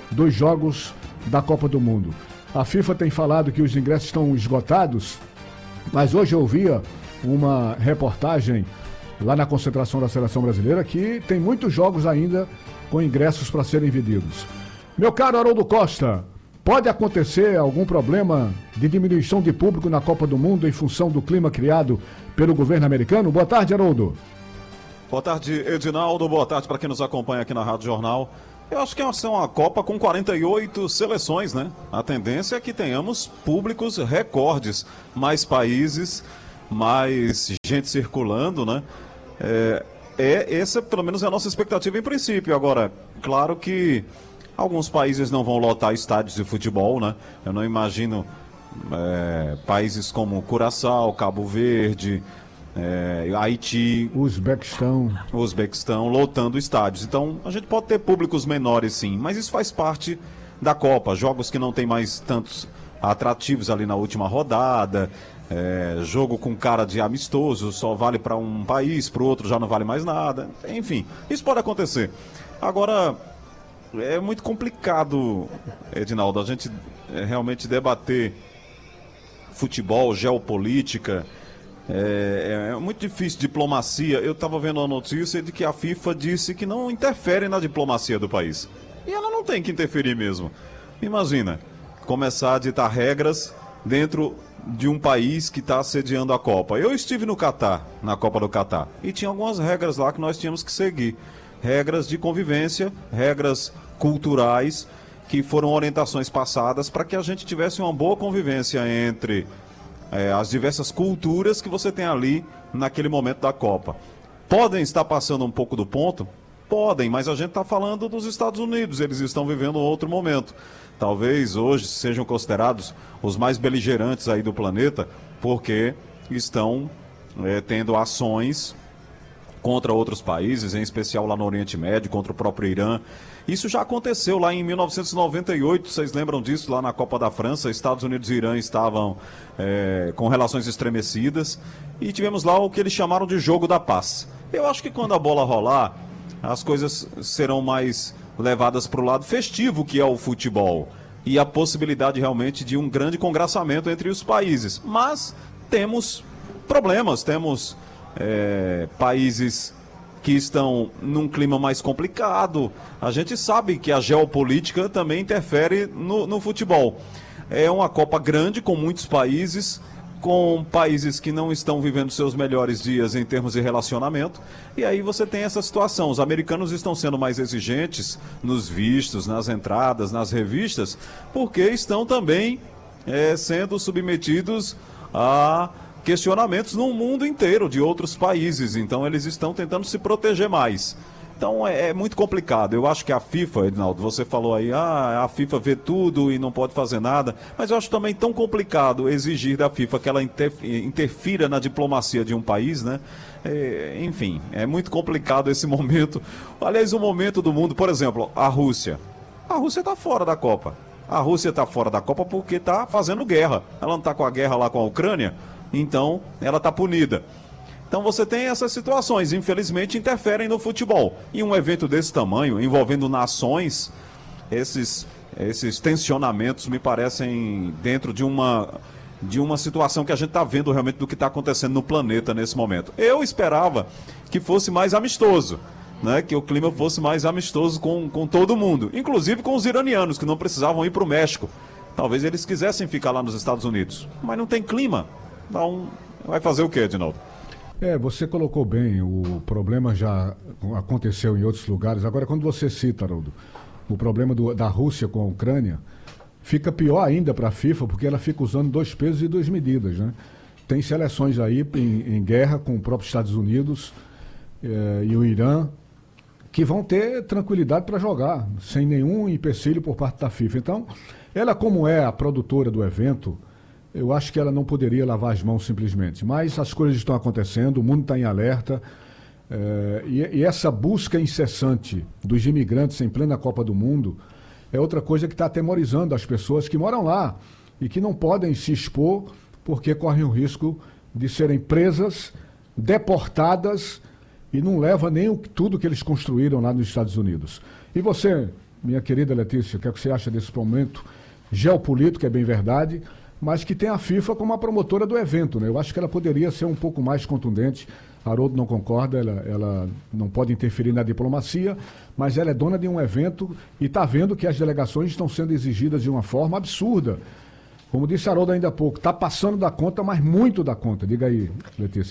dos jogos da Copa do Mundo. A FIFA tem falado que os ingressos estão esgotados, mas hoje eu ouvia uma reportagem lá na concentração da Seleção Brasileira que tem muitos jogos ainda com ingressos para serem vendidos. Meu caro Haroldo Costa, pode acontecer algum problema de diminuição de público na Copa do Mundo em função do clima criado pelo governo americano? Boa tarde, Haroldo. Boa tarde, Edinaldo. Boa tarde para quem nos acompanha aqui na Rádio Jornal. Eu acho que é uma Copa com 48 seleções, né? A tendência é que tenhamos públicos recordes, mais países, mais gente circulando, né? Essa pelo menos é a nossa expectativa em princípio. Agora, claro que alguns países não vão lotar estádios de futebol, né? Eu não imagino países como Curaçao, Cabo Verde, Haiti, Uzbequistão lotando estádios. Então a gente pode ter públicos menores, sim, mas isso faz parte da Copa. Jogos que não tem mais tantos atrativos ali na última rodada, jogo com cara de amistoso, só vale para um país, para o outro já não vale mais nada. Enfim, isso pode acontecer. Agora, é muito complicado, Edinaldo, a gente realmente debater futebol, geopolítica. É muito difícil, diplomacia. Eu estava vendo a notícia de que a FIFA disse que não interfere na diplomacia do país. E ela não tem que interferir mesmo. Imagina, começar a ditar regras dentro de um país que está sediando a Copa. Eu estive no Catar, na Copa do Catar, e tinha algumas regras lá que nós tínhamos que seguir. Regras de convivência, regras culturais, que foram orientações passadas para que a gente tivesse uma boa convivência entre as diversas culturas que você tem ali naquele momento da Copa. Podem estar passando um pouco do ponto? Podem, mas a gente está falando dos Estados Unidos, eles estão vivendo um outro momento. Talvez hoje sejam considerados os mais beligerantes aí do planeta, porque estão tendo ações contra outros países, em especial lá no Oriente Médio, contra o próprio Irã. Isso já aconteceu lá em 1998, vocês lembram disso, lá na Copa da França, Estados Unidos e Irã estavam com relações estremecidas, e tivemos lá o que eles chamaram de jogo da paz. Eu acho que quando a bola rolar, as coisas serão mais levadas para o lado festivo, que é o futebol, e a possibilidade realmente de um grande congraçamento entre os países. Mas temos problemas, temos países que estão num clima mais complicado. A gente sabe que a geopolítica também interfere no futebol. É uma Copa grande, com muitos países, com países que não estão vivendo seus melhores dias em termos de relacionamento, e aí você tem essa situação. Os americanos estão sendo mais exigentes nos vistos, nas entradas, nas revistas, porque estão também sendo submetidos a questionamentos no mundo inteiro de outros países, então eles estão tentando se proteger mais. Então é muito complicado. Eu acho que a FIFA, Edinaldo, você falou aí, a FIFA vê tudo e não pode fazer nada, mas eu acho também tão complicado exigir da FIFA que ela interfira na diplomacia de um país, né? Enfim, é muito complicado esse momento. Aliás, o momento do mundo, por exemplo, a Rússia. A Rússia está fora da Copa. A Rússia está fora da Copa porque está fazendo guerra. Ela não está com a guerra lá com a Ucrânia, então ela está punida. Então você tem essas situações, infelizmente interferem no futebol. E um evento desse tamanho, envolvendo nações, esses tensionamentos me parecem dentro de uma situação que a gente está vendo realmente do que está acontecendo no planeta nesse momento. Eu esperava que fosse mais amistoso, né? Que o clima fosse mais amistoso com todo mundo, inclusive com os iranianos, que não precisavam ir para o México. Talvez eles quisessem ficar lá nos Estados Unidos, mas não tem clima. Então vai fazer o quê, Edinaldo? Você colocou bem, o problema já aconteceu em outros lugares. Agora, quando você cita, Haroldo, o problema da Rússia com a Ucrânia, fica pior ainda para a FIFA, porque ela fica usando 2 pesos e 2 medidas, né? Tem seleções aí em guerra com o próprio Estados Unidos e o Irã, que vão ter tranquilidade para jogar, sem nenhum empecilho por parte da FIFA. Então, ela, como é a produtora do evento, eu acho que ela não poderia lavar as mãos simplesmente. Mas as coisas estão acontecendo, o mundo está em alerta. E essa busca incessante dos imigrantes em plena Copa do Mundo é outra coisa que está atemorizando as pessoas que moram lá e que não podem se expor porque correm o risco de serem presas, deportadas, e não leva nem tudo que eles construíram lá nos Estados Unidos. E você, minha querida Letícia, o que é que você acha desse momento geopolítico, é bem verdade, mas que tem a FIFA como a promotora do evento, né? Eu acho que ela poderia ser um pouco mais contundente. Haroldo não concorda, ela não pode interferir na diplomacia, mas ela é dona de um evento e está vendo que as delegações estão sendo exigidas de uma forma absurda. Como disse Haroldo ainda há pouco, está passando da conta, mas muito da conta. Diga aí, Letícia.